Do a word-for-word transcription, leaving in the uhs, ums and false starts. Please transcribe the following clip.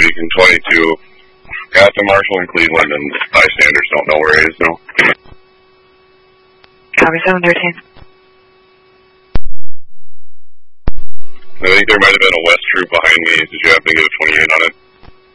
Beacon twenty-two. Got the marshal in Cleveland, and bystanders don't know where he is now. Copy seven thirteen. I think there might have been a West troop behind me. Did you happen to get a twenty-eight on it?